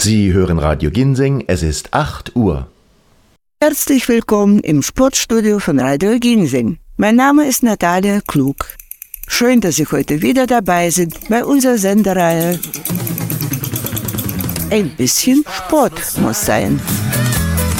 Sie hören Radio Ginseng, es ist 8 Uhr. Herzlich willkommen im Sportstudio von Radio Ginseng. Mein Name ist Natalia Klug. Schön, dass Sie heute wieder dabei sind bei unserer Sendereihe. Ein bisschen Sport muss sein.